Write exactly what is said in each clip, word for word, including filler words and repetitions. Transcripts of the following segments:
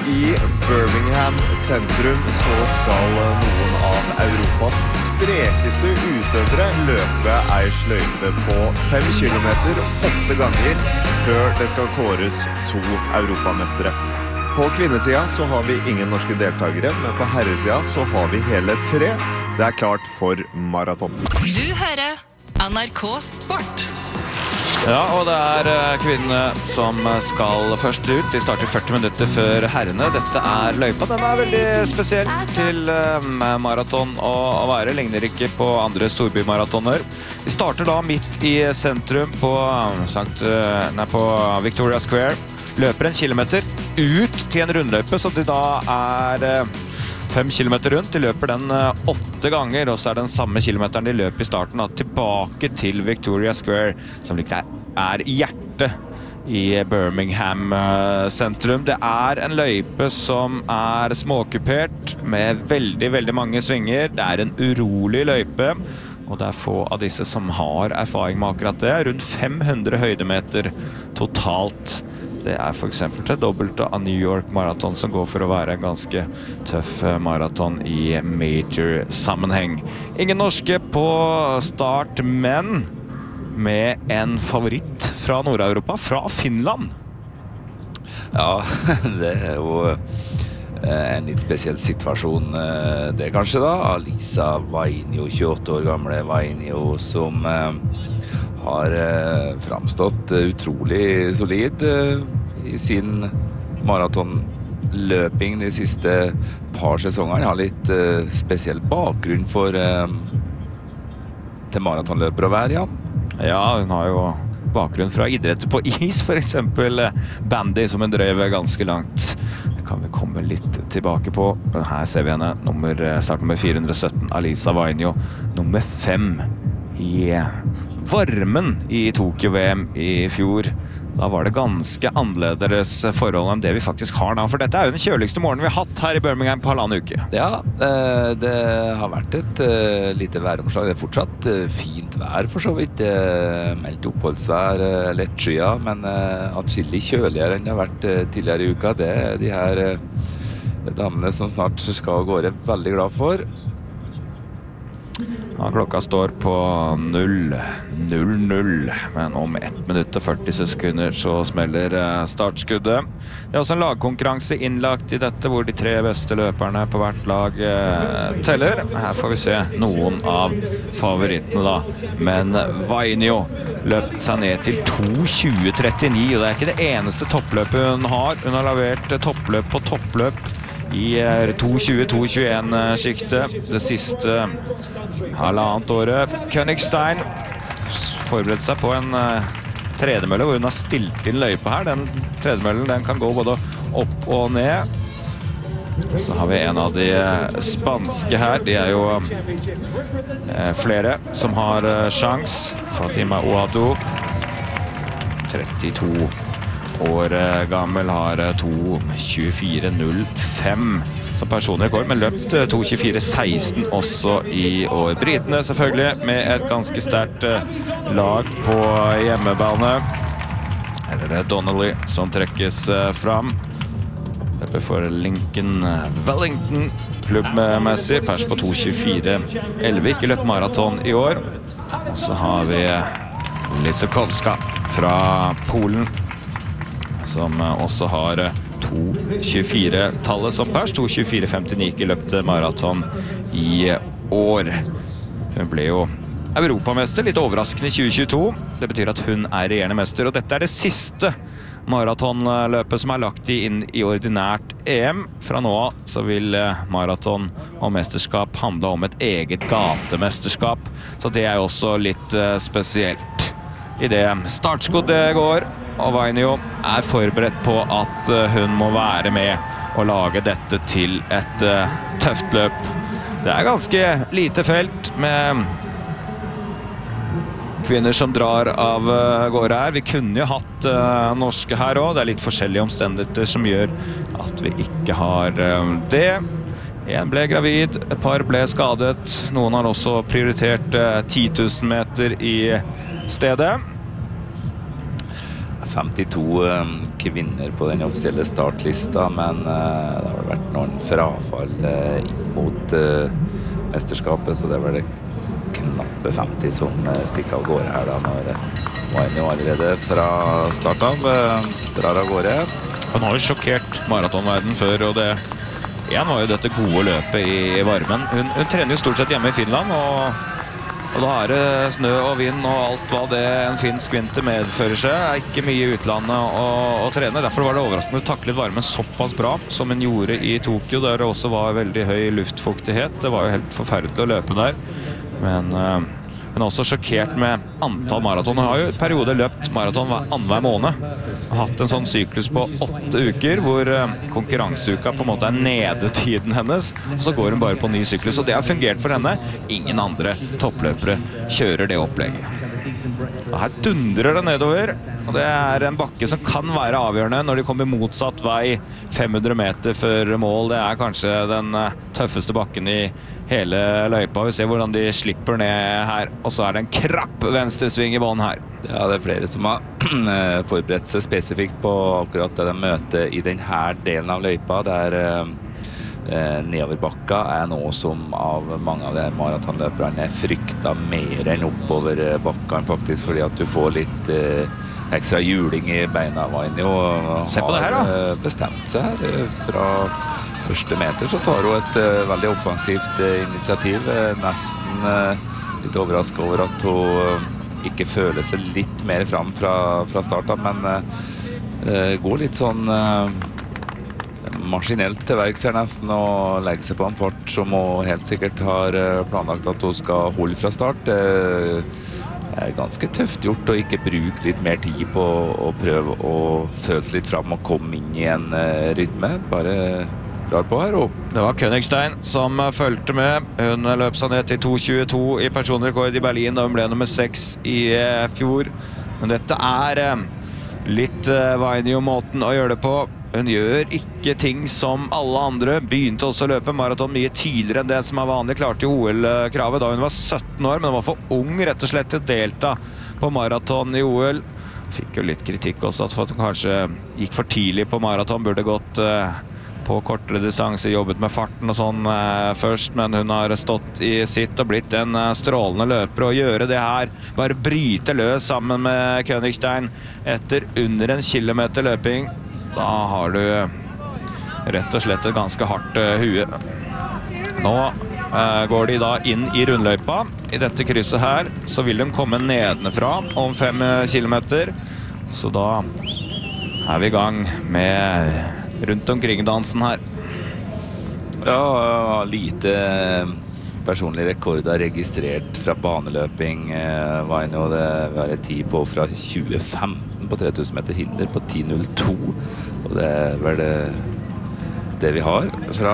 I Birmingham sentrum så skal noen av Europas sprekeste utøvere løpe ei sløyfe på fem kilometer åtte ganger før det skal kåres to europamestere. På kvinnesida så har vi ingen norske deltagere, men på herresida så har vi hele tre. Det er klart for maraton. Du hører N R K Sport. Ja, og det er kvinnene som skal først ut. De starter førti minutter før herrene. Dette er løypa. Den er veldig spesiell til maraton å være. Ligner ikke på andre storbymaratoner. De starter da midt I sentrum på, Sankt, nei, på Victoria Square. Løper en kilometer ut til en rundløype, så de da er fem kilometer rundt. De løper den åtte ganger, og så er den samme kilometeren de løper I starten, da, tilbake til Victoria Square, som er hjertet I Birmingham sentrum. Det er en løype som er småkupert, med veldig, veldig mange svinger. Det er en urolig løype, og det er få av disse som har erfaring med akkurat det. Rundt fem hundre høydemeter totalt. Det er for eksempel til dobbelt av New York Marathon som går for å være en ganske tøff maraton I major sammenheng. Ingen norske på start, men med en favoritt fra Nord-Europa, fra Finland. Ja, det er jo en litt spesiell situasjon det kanskje da. Alisa Vainio, tjueåtte år gamle Vainio, som har eh, framstått utrolig solid eh, I sin maratonløping de siste par sesongene. Har litt eh, spesiell bakgrunn for eh, til maratonløper å være, Jan. Ja, hun har jo bakgrunn fra idrett på is, for eksempel bandy som hun drev ganske langt. Det kan vi komme litt tilbake på. Her ser vi henne, nummer, start nummer fire hundre sytten, Alisa Vainio, nummer fem I varmen I Tokyo-V M I fjor. Da var det ganske annerledes forhold enn det vi faktisk har nå, for dette er jo den kjøligste morgenen vi har hatt her I Birmingham på halvannen uke. Ja, det har vært et lite væromslag. Det er fortsatt fint vær for så vidt. Meldt oppholdsvær, lettskya, men atskillig kjøligere enn det har vært tidligere I uka. Det er de her damene som snart skal gå det veldig glad for. Ja, klokka står på null null null, men om ett minutt og førti sekunder så smeller startskuddet. Det er også en lagkonkurranse innlagt I dette, hvor de tre beste løperne på hvert lag eh, teller. Her får vi se noen av favorittene da. Men Vainio løp seg ned til to tjue trettini, og det er ikke det eneste toppløpet hun har. Hun har levert toppløp på toppløp I to tjue to tjueen skiktet det siste halvannet året. Königsstein forberedte seg på en tredemølle hvor hun har stilt inn løype her. Den tredemøllen den kan gå både opp og ned. Så har vi en av de spanske her. De er jo eh, flere som har sjans. Fatima Ouadou, trettito år gammel, har to tjuefire null fem som personrekord, men løpt to tjuefire seksten også I år. Britene selvfølgelig med et ganske sterkt lag på hjemmebane. Her er det Donnelly som trekkes fram. Løper for Lincoln Wellington klubbmessig. Pers på to tjuefire elleve, ikke løpt maraton I år. Og så har vi Lisakowska fra Polen, som også har to tjuefire-tallet som pers. to tjuefire femtini ikke løpte maraton I år. Hun ble jo europamester, litt overraskende I tjue tjueto. Det betyr at hun er regjerende mester, og dette er det siste maratonløpet som er lagt inn I ordinært E M. Fra nå av så vil maraton og mesterskap handle om et eget gatemesterskap, så det er også litt spesielt. I det startskuddet går, og Vainio er forberedt på at hun må være med og lage dette til et uh, tøft løp. Det er ganske lite felt med kvinner som drar av uh, gårde her. Vi kunne jo hatt uh, norske her også. Det er litt forskjellige omstendigheter som gjør at vi ikke har uh, det. En ble gravid, et par ble skadet. Noen har også prioritert uh, ti tusen meter I stedet. femtito um, kvinner på den offisielle startlista, men uh, det har vært noen frafall uh, inn mot uh, mesterskapet, så det var det knappe femti som uh, stikker av gårde her da, når Vainio allerede fra start av uh, drar av gårde. Han har jo sjokkert maratonverden før, og det en var jo dette gode løpet i varmen. Hun, hun trener jo stort sett hjemme i Finland, og Og da er det snø og vind og alt hva det en finsk vinter medfører seg. Det er ikke mye i utlandet å, å trene. Derfor var det overraskende å takle varmen såpass bra som hun gjorde i Tokyo, der det også var veldig høy luftfuktighet. Det var jo helt forferdelig å løpe der. Men uh, hun er også sjokkert med antall maraton. Hun har jo i perioder løpt maraton annenhver måned. Hun har hatt en sånn syklus på åtte uker, hvor uh, konkurranseuka på en måte er nedetiden hennes. Og så går hun bare på ny syklus, og det har fungert for henne. Ingen andre toppløpere kjører det opplegget. Og her dundrer det nedover, og det er en bakke som kan være avgjørende når de kommer motsatt vei fem hundre meter før mål. Det er kanskje den uh, tøffeste bakken i hele løypa. Vi ser hvordan de slipper ned her, og så er det en krapp venstresving i bånd her. Ja, det er flere som har forberedt seg spesifikt på akkurat det de møter i denne delen av løypa, der eh, nedoverbakka er noe som av mange av de maratonløperne er fryktet mer enn oppover bakken, faktisk, fordi at du får litt eh, ekstra hjuling i beina. Vainio Se på det her, da. har bestemt seg her fra første meter, så tar hun et uh, veldig offensivt uh, initiativ. Uh, nesten uh, litt overrasket over at hun uh, ikke føler seg litt mer fram fra, fra starten, men uh, uh, går litt sånn uh, maskinelt til verks her nesten, og legger seg på en fart som hun helt sikkert har uh, planlagt at hun skal holde fra start. Det uh, er ganske tøft gjort å ikke bruke litt mer tid på å prøve å føles litt fram og komme inn i en uh, rytme. Bare på her, og det var Königstein som følte med. Hun løp seg ned til to tjueto i personrekord i Berlin da hun ble nummer seks i eh, fjor. Men dette er eh, litt eh, Vainio-måten å gjøre det på. Hun gjør ikke ting som alle andre. Begynte også å løpe maraton mye tidligere enn det som er vanlig. Klarte O L-kravet da hun var sytten år, men var for ung rett og slett til å delta på maraton i O L. Fikk jo litt kritikk også for at hun kanskje gikk for tidlig på maraton, burde gått eh, på kortere distanse, jobbet med farten og sånn eh, først, men hun har stått i sitt og blitt en eh, strålende løper, og gjøre det her, bare bryte løs sammen med Königstein etter under en kilometer løping. Da har du rett og slett et ganske hardt eh, hue. Nå eh, går de da inn i rundløypa. I dette krysset her så vil de komme nedenfra om fem kilometer, så da er vi i gang med rundt omkring dansen her. Ja, lite personlig rekord er registrert fra baneløping. Vainio, det var et tid på fra tjue femten på tre tusen meter hinder på ti null to. Og det er vel det, det vi har fra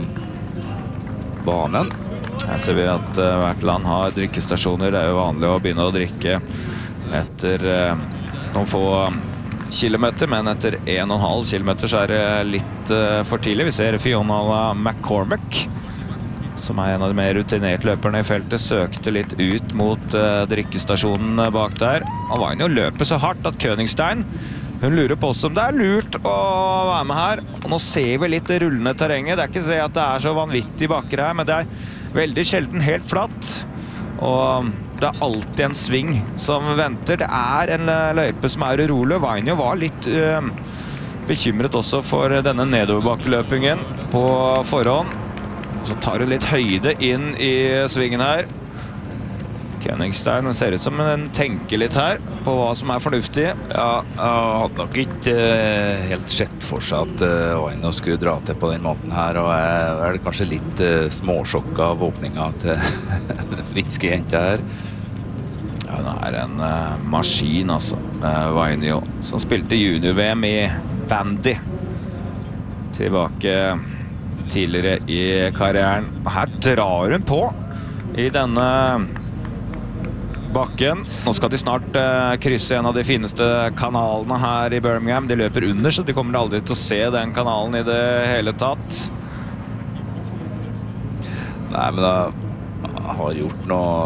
banen. Her ser vi at uh, hvert land har drikkestasjoner. Det er jo vanlig å begynne å drikke etter uh, noen få kilometer, men etter en og en halv kilometer så er det litt uh, for tidlig. Vi ser Fiona McCormack, som er en av de mer rutinerte løperne i feltet, søkte litt ut mot uh, drikkestasjonen bak der. Han var jo løpet så hardt at Königstein, hun lurer på oss om det er lurt å være med her. Og nå ser vi litt rullende terrenget. Det er ikke så at det er så vanvittig bakker her, men det er veldig sjelden helt flatt. Og det er alltid en sving som venter. Det er en løype som er urolig. Vainio var litt uh, bekymret også for denne nedoverbakkeløpingen på forhånd. Så tar hun litt høyde inn i svingen her. Königstein ser ut som den tenker litt her på hva som er fornuftig. Ja, jeg hadde nok ikke uh, helt sett for seg at uh, Vainio skulle dra til på den måten her, og jeg er kanskje litt uh, småsjokk av åpningen til finske jente her. Ja, hun er en uh, maskin, altså. Uh, Vainio, som spilte junior-V M i bandy. Tilbake tidligere i karrieren. Her drar hun på i denne bakken. Nå skal de snart uh, krysse en av de fineste kanalene her i Birmingham. De løper under, så de kommer aldri til å se den kanalen i det hele tatt. Nei, men da har gjort noe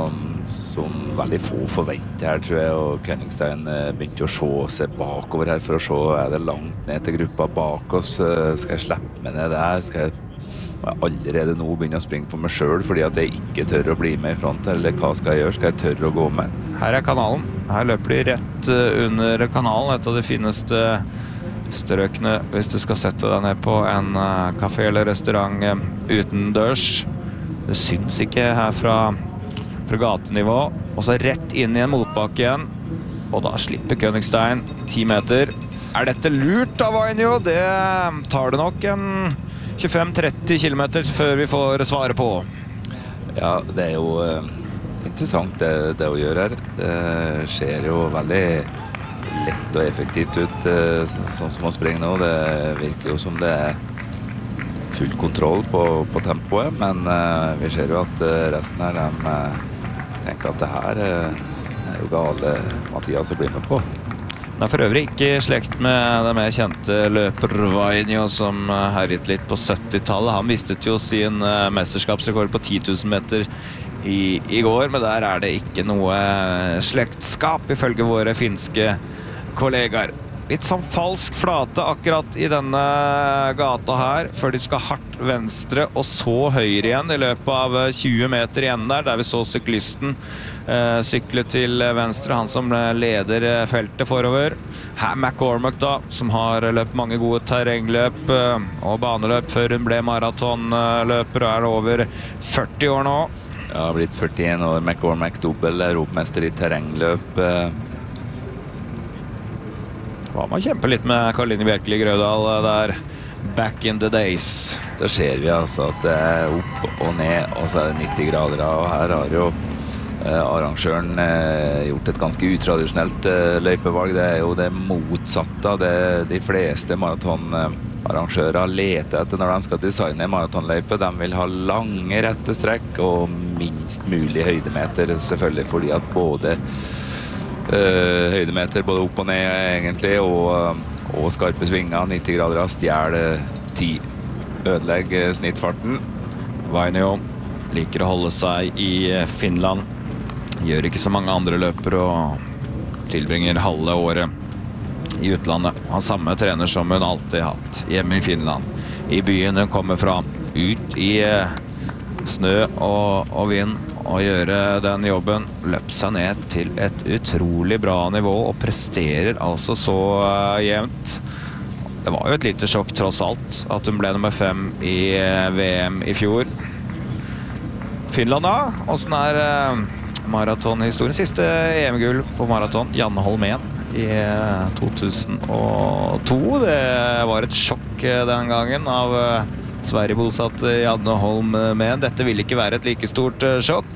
som veldig få forventer her, tror jeg, og Königstein begynte å se seg bakover her for å se, er det langt ned til gruppa bak oss, skal jeg slippe meg ned der, skal jeg allerede nå begynne å springe for meg selv, fordi at jeg ikke tør å bli med i front, eller hva skal jeg gjøre, skal jeg tørre å gå med? Her er kanalen, her løper de rett under kanalen, et av de fineste strøkene hvis du skal sette deg ned på en kafé eller restaurant utendørs. Det syns ikke her fra, fra gatenivå, og så rett inn i en motbakke igjen, og da slipper Königstein ti meter. Er dette lurt av Vainio? Det tar det nok en tjuefem til tretti kilometer før vi får svare på. Ja, det er jo uh, interessant det, det å gjøre her. Det ser jo veldig lett og effektivt ut, uh, sånn som å springe nå. Det virker jo som det er full kontroll på, på tempoet, men uh, vi ser jo at uh, resten her, de uh, tenker at det her uh, er jo gale Mathias å bli med på. Det er for øvrig ikke slekt med den mer kjente løper Vainio som herjet litt på syttitallet. Han mistet jo sin uh, mesterskapsrekord på ti tusen meter i, i går, men der er det ikke noe slektskap ifølge våre finske kollegaer. Litt sånn falsk flate akkurat i denne gata her, før de skal hardt venstre og så høyre igjen i løpet av tjue meter igjen der, der vi så syklisten eh, sykle til venstre, han som leder feltet forover. Her McCormack da, som har løpt mange gode terrengløp eh, og baneløp før hun ble maratonløper og er over førti år nå. Ja, har blitt førtien år, McCormack dobbel europamester i terrengløp. Eh. Man kjemper litt med Karoline Bjerkeli Grødal der back in the days. Så ser vi altså at det er opp og ned, og så er det nitti grader, og her har jo eh, arrangøren eh, gjort et ganske utradisjonelt eh, løypevalg. Det er jo det motsatte av det de fleste maratonarrangører leter etter når de skal designe maratonløype. De vil ha lange rette strekk og minst mulig høydemeter, selvfølgelig, fordi at både Uh, høydemeter både opp og ned egentlig, og, og skarpe svinger, nitti grader av stjel ti, ødelegg snittfarten. Vainio liker å holde seg i Finland, gjør ikke så mange andre løper og tilbringer halve året i utlandet. Han samme trener som hun alltid hatt hjemme i Finland, i byen hun kommer fra, ut i snø og, og vind, og gjøre den jobben, løpt seg ned til et utrolig bra nivå og presterer altså så uh, jevnt. Det var jo et lite sjokk tross alt at hun ble nummer fem i uh, V M i fjor. Finland da, hvordan er uh, maratonhistorien? Siste E M-gull på maraton, Janne Holmén i uh, to tusen og to. Det var et sjokk uh, den gangen av uh, Sverige bosatt Janne Holmén. Dette vil ikke være et like stort uh, sjokk.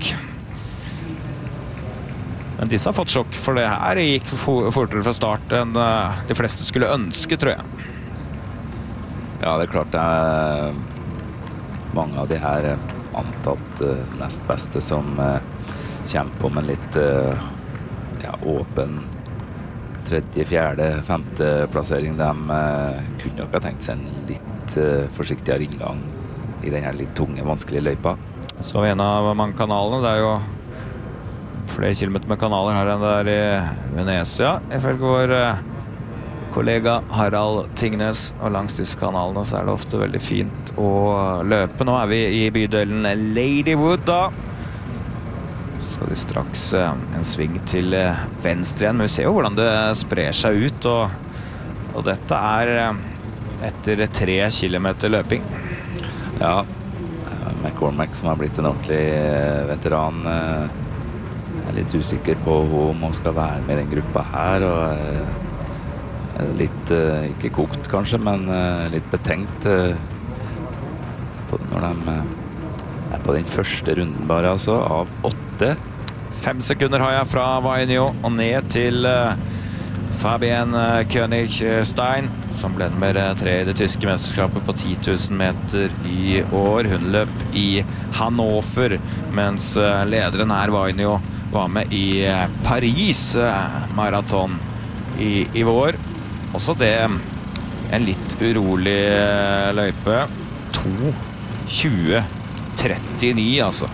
Men disse har fått sjokk, for det her gikk fortere fra start enn uh, de fleste skulle ønske, tror jeg. Ja, det er klart det er mange av de her antatt uh, nest beste som uh, kommer på med litt uh, ja, åpen tredje, fjerde, femte plassering. De uh, kunne nok ha tenkt seg en litt forsiktigere inngang i denne litt tunge, vanskelige løypa. Så var vi en av mange kanalene. Det er jo flere kilometer med kanaler her enn det er i Venezia, ifølge vår kollega Harald Tingnes. Og langs disse kanalene så er det ofte veldig fint å løpe. Nå er vi i bydelen Ladywood da. Så skal de straks en sving til venstre igjen. Men vi ser jo hvordan det sprer seg ut, og, og dette er etter tre kilometer løping. Ja, McCormack som har blitt en ordentlig veteran, er litt usikker på om hun skal være med i den gruppa her, og er litt, ikke kokt kanskje, men litt betenkt når de er på den første runden bare, altså, av åtte. Fem sekunder har jeg fra Vainio og ned til Fabienne Königstein, som ble nummer tre i det tyske mesterskapet på ti tusen meter i år. Hun løp i Hannover, mens lederen her, Vainio, var med i Paris maraton i, i vår. Også det en litt urolig løype. to tjue trettini, altså.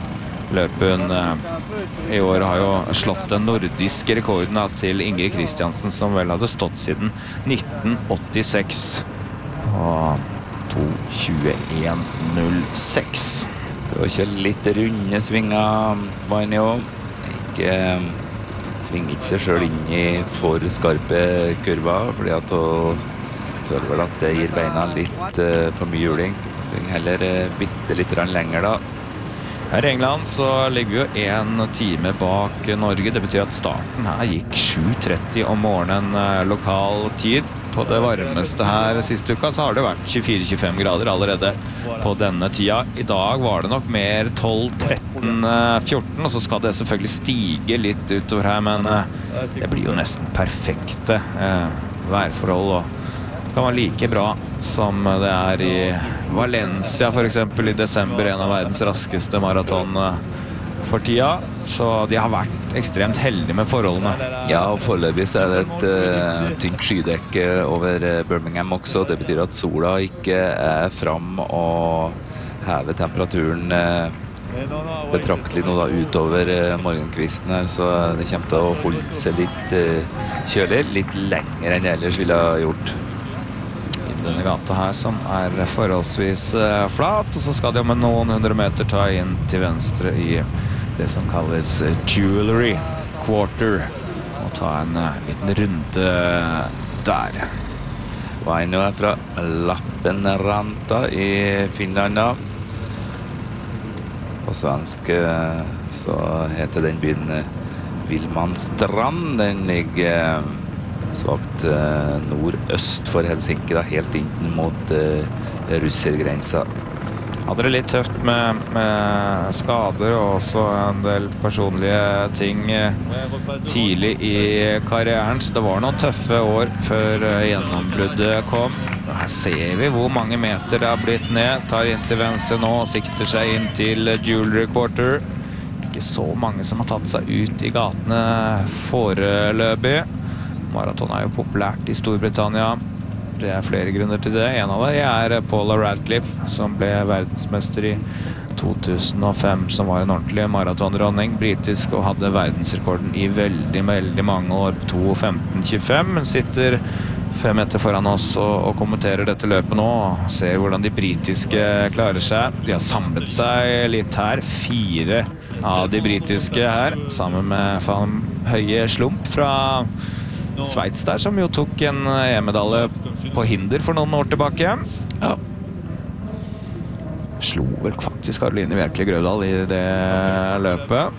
løpen i år har jo slått den nordiske rekorden til Ingrid Kristiansen, som vel hadde stått siden nitten åttiseks og to tjueen null seks. Det var ikke litt runde svinger, Vainio. Ikke tvinger ikke seg selv inn i for skarpe kurver, fordi at hun føler vel at det gir beina litt uh, for mye hjuling. Springer heller uh, bitte litt lenger da. Her i England så ligger vi jo en time bak Norge. Det betyr at starten her gikk sju tretti om morgenen uh, lokal tid. På det varmeste her siste uka så har det vært tjuefire tjuefem grader allerede på denne tida. I dag var det nok mer tolv tretten fjorten, og så skal det selvfølgelig stige litt utover her, men det blir jo nesten perfekte værforhold, og det kan være like bra som det er i Valencia for eksempel i desember, en av verdens raskeste maraton for tida, så de har vært ekstremt heldige med forholdene. Ja, og foreløpig så er det et uh, tynt skydekke over Birmingham også. Det betyr at sola ikke er frem og hever temperaturen uh, betraktelig nå da utover uh, morgenkvisten her, så det kommer til å holde seg litt uh, kjølig, litt lenger enn det ellers ville ha gjort. I denne gata her som er forholdsvis uh, flat, og så skal de om noen hundre meter ta inn til venstre i det som kalles Jewelry Quarter, og ta en uh, liten runde der. Vainio er fra Lappenranta i Finland da. På svensk uh, så heter den byen uh, Vilmanstrand. Den ligger uh, svagt uh, nordøst for Helsinki da, helt inn mot uh, russergrensa. Hadde det litt tøft med, med skader og også en del personlige ting tidlig i karrieren, så det var noen tøffe år før gjennombruddet kom. Her ser vi hvor mange meter det har blitt ned, tar inn til venstre nå og sikter seg inn til Jewelry Quarter. Ikke så mange som har tatt seg ut i gatene foreløpig. Maraton er jo populært i Storbritannia. Det er flere grunner til det. En av det er Paula Radcliffe, som ble verdensmester i to tusen og fem, som var en ordentlig maratondronning, britisk, og hadde verdensrekorden i veldig, veldig mange år på to femten tjuefem. Hun sitter fem meter foran oss og, og kommenterer dette løpet nå, og ser hvordan de britiske klarer seg. De har samlet seg litt her. Fire av de britiske her, sammen med Van Høye Slump fra Sveits der, som jo tok en E M-medalje på hinder for noen år tilbake. Ja. Slo vel faktisk Karoline Bjerkeli Grøvdal i det løpet.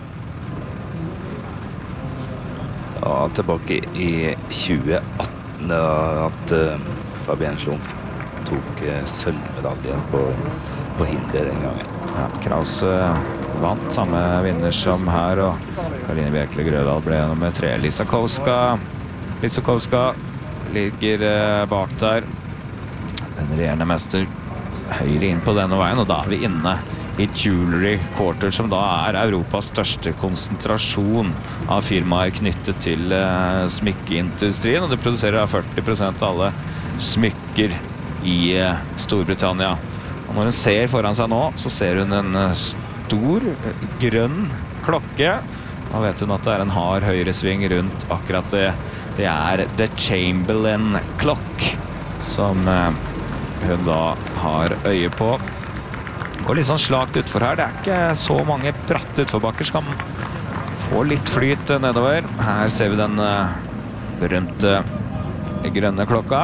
Ja, tilbake i tjue atten da, at uh, Fabienne Slumf tok uh, sølvmedaljen på, på hinder den gangen. Ja, Kraus uh, vant samme vinner som her, og Karoline Bjerkeli Grøvdal ble nummer tre. Lisakowska Lisakowska ligger uh, bak der. Den regjerende mester høyre inn på denne veien, og da er vi inne i Jewelry Quarter, som da er Europas største konsentrasjon av firmaer knyttet til uh, smykkeindustrien, og det produserer førti prosent av alle smykker i uh, Storbritannia. Og når hun ser foran seg nå, så ser hun en uh, stor grønn klokke. Da vet hun at det er en hard høyresving rundt akkurat det. Det er The Chamberlain Clock, som uh, hun da har øye på. Går litt sånn slakt utfor her. Det er ikke så mange bratte utforbakker, så kan få litt flyt nedover. Her ser vi den uh, berømte grønne klokka.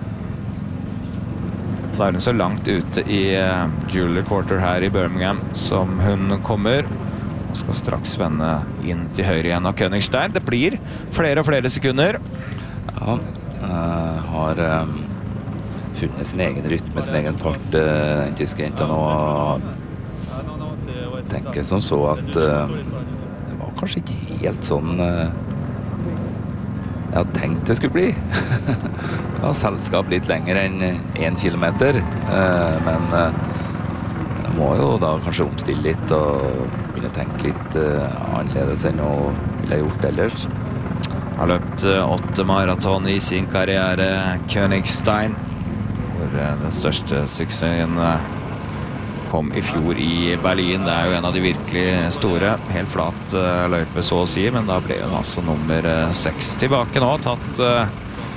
Da er hun så langt ute i uh, Jewelry Quarter her i Birmingham som hun kommer. Skal straks vende inn til høyre igjen av Königsstein. Det blir flere og flere sekunder. Ja, uh, har um, funnet sin egen rytme, sin egen fart, uh, den tyske jenta nå. Jeg tenker som så at uh, det var kanskje ikke helt sånn uh, jeg hadde tenkt det skulle bli. Det var selskap litt lenger enn en kilometer, uh, men uh, jeg må jo da kanskje omstille litt og begynne å tenke litt uh, annerledes enn å ville gjort ellers. Har løpt uh, åtte maraton i sin karriere, Königsstein, hvor uh, den største suksessen uh, kom i fjor i Berlin. Det er jo en av de virkelig store. Helt flat uh, løype så å si, men da ble hun altså nummer uh, seks tilbake nå. Tatt uh,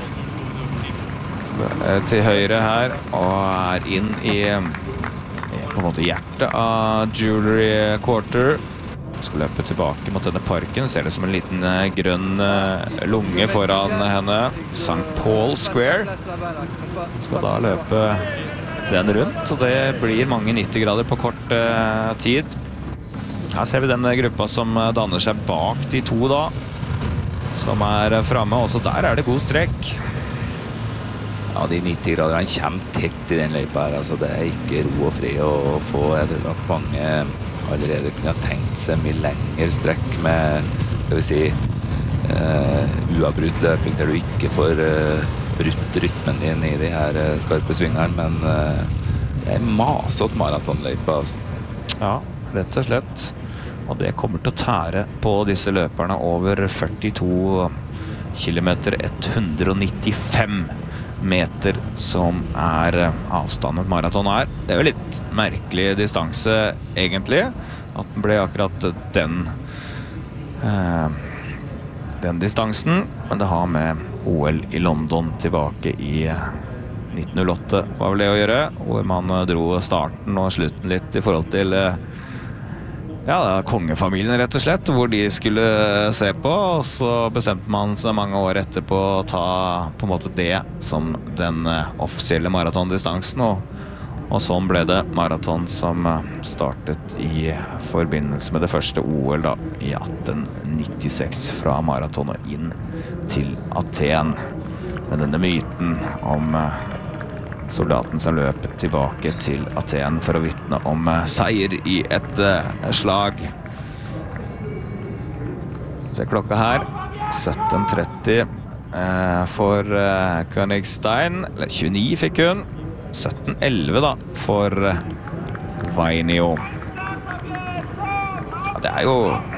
til høyre her og er inn i, i på en måte hjertet av Jewelry Quarter. Skal løpe tilbake mot denne parken. Ser det som en liten uh, grønn uh, lunge foran henne. Sankt Paul Square. Skal da løpe den rundt, og det blir mange nitti grader på kort uh, tid. Her ser vi den gruppa som danner seg bak de to da, som er fremme. Også der er det god strekk. Ja, de nitti graderne kommer tett i den løypa her. Altså, det er ikke ro og fri å få. Jeg tror at mange allerede kunne ha tenkt seg mye lengre strekk med, skal vi si, uh, uavbrutt løping, der du ikke får uh, brutt rytmen din i de her uh, skarpe svingene, men uh, det er masete maratonløypa, altså. Ja, rett og slett. Og det kommer til å tære på disse løperne over førtito kilometer, ett hundre nittifem meter, som er avstanden maraton er. Det er jo litt merkelig distanse, egentlig, at den ble akkurat den uh, den distansen, men det har med O L i London tilbake i nitten null åtte var vel det å gjøre, hvor man dro starten og slutten litt i forhold til ja, kongefamilien rett og slett, hvor de skulle se på, og så bestemte man seg mange år etterpå å ta på en måte det som den offisielle maratondistansen, og, og sånn ble det maraton som startet i forbindelse med det første O L da, i atten nittiseks, fra maraton og inn til Aten. Men denne myten om soldaten som løp tilbake til Aten for å vitne om seier i et slag. Se klokka her, sytten tretti for Koenigstein, eller tjueni fikk hun, sytten elleve da for Vainio. Ja, det er jo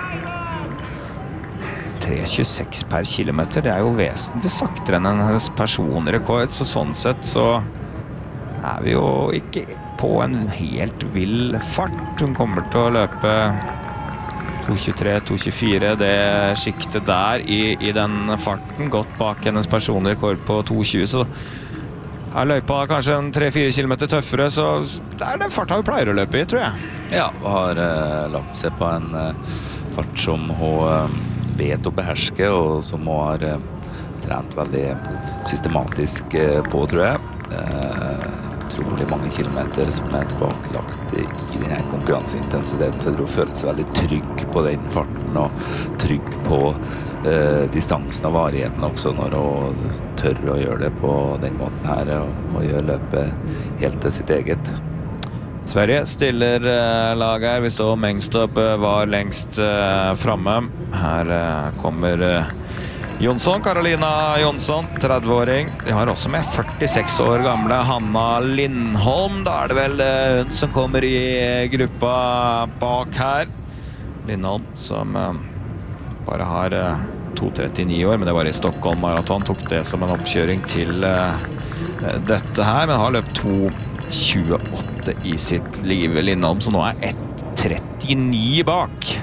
tre tjueseks per kilometer, det er jo vesentlig saktere enn hennes personrekord, så sånn sett så er vi jo ikke på en helt vill fart. Hun kommer til å løpe to tjuetre, to tjuefire, det skiktet der i, i den farten, godt bak hennes personrekord på to tjue, så er løypa kanskje en tre fire kilometer tøffere, så det er den farta hun pleier å løpe i, tror jeg. Ja, har uh, lagt seg på en uh, fart som hun uh, vet å beherske, og som hun har uh, trent veldig systematisk uh, på, tror jeg. Uh, utrolig mange kilometer som er tilbakelagt i denne konkurranseintensiteten, så jeg tror hun føler seg veldig trygg på den farten, og trygg på uh, distansen og varigheten også, når hun tør å gjøre det på den måten her, og, og gjør løpet helt til sitt eget. Sverige stiller uh, lag her. Vi står Mengstrup uh, var lengst uh, fremme. Her uh, kommer uh, Jonsson, Carolina Jonsson, tretti-åring. De har også med førtiseks år gamle Hanna Lindholm. Da er det vel uh, hun som kommer i gruppa bak her. Lindholm som uh, bare har uh, to trettini år, men det var i Stockholm Marathon. Tok det som en oppkjøring til uh, dette her, men har løpt to tjueåtte i sitt liv, Lindholm, så nå er ett trettini bak.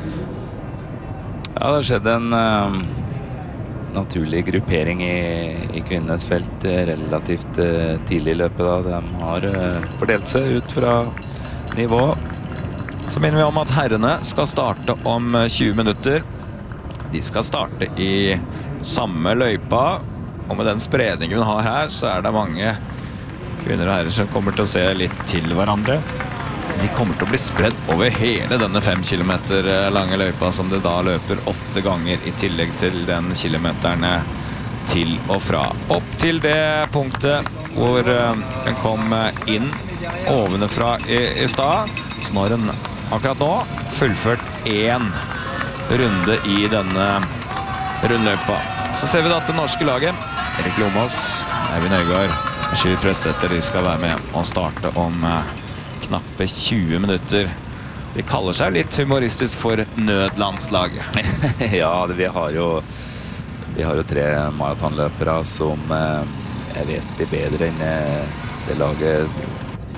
Ja, det har skjedd en uh, naturlig gruppering i, i kvinnenes felt relativt uh, tidlig i løpet da. De har uh, fordelt seg ut fra nivå. Så minner vi om at herrene skal starte om tjue minutter. De skal starte i samme løypa, og med den spredningen vi har her, så er det mange kvinner og herrer som kommer til å se litt til hverandre. De kommer til å bli spredd over hele denne fem kilometer lange løypa, som det da løper åtte ganger i tillegg til den kilometerne til og fra. Opp til det punktet hvor den kom inn ovenfra i, i stad. Så nå har den akkurat nå fullført én runde i denne rundløypa. Så ser vi da at det norske laget, Erik Lomos, Eivind Øygard, Sjur Pressetter, de skal være med og starte om eh, knappe tjue minutter. De kaller seg litt humoristisk for nødlandslaget. Ja, det, vi har jo vi har jo tre maratonløpere som eh, er vesentlig bedre enn eh, det laget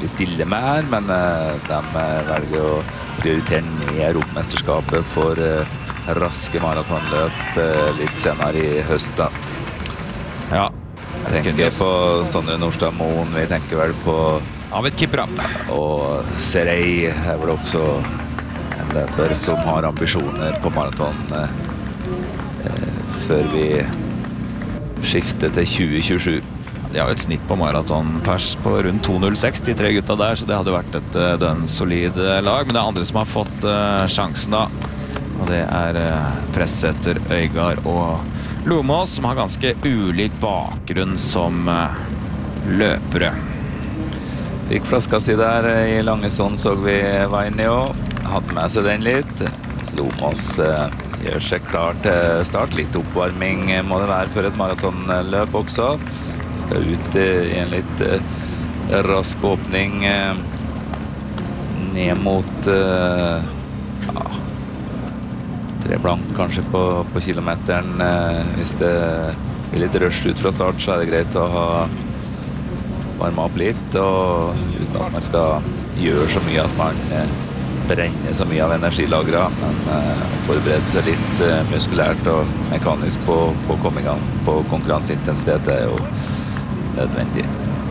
rimelig stille med her, men de velger å prioritere ned Europamesterskapet for raske maratonløp litt senere i høst da. Ja, jeg tenker på Sondre Nordstad Moen, vi tenker vel på Arvid Kiprap. Og Serey er vel også en løper som har ambisjoner på maraton eh, før vi skifter til tjue tjuesju. De har jo et snitt på maratonpers på rundt to null seks, de tre gutta der, så det hadde vært et uh, dønn solid uh, lag. Men det er andre som har fått uh, sjansen da, og det er uh, Pressetter, Øygard og Lomås, som har ganske ulik bakgrunn som uh, løpere. Fikk flaska si der i Langesund, så vi Vainio, hadde med seg den litt. Lomås uh, gjør seg klar til start, litt oppvarming må det være for et maratonløp også. Skal ut i en litt uh, rask åpning uh, ned mot uh, ja, tre blank kanskje på, på kilometeren. Uh, hvis det blir litt røst ut fra start, så er det greit å ha varmet opp litt, og uten at man skal gjøre så mye at man uh, brenner så mye av energilagret, men uh, forberede seg litt uh, muskulært og mekanisk på, på å komme i gang på konkurranseintensitet er jo nødvendig.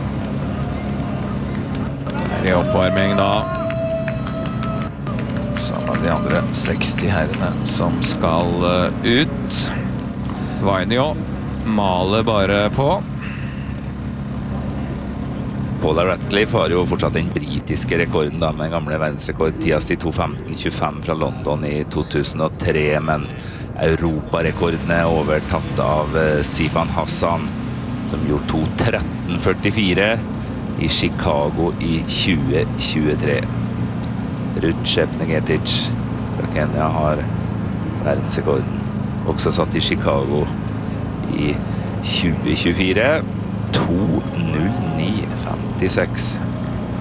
Her i oppvarming da, sammen med de andre seksti herrene som skal uh, ut. Vainio maler bare på. Paula Ratcliffe har jo fortsatt den britiske rekorden da, med den gamle verdensrekordtida si to femten tjuefem fra London i to tusen og tre, men europarekorden er overtatt av uh, Sifan Hassan, som gjorde to tretten førtifire i Chicago i tjue tjuetre. Ruud Šepnegetic fra Kenya har verdensrekorden, også satt i Chicago i tjue tjuefire. to null ni femtiseks.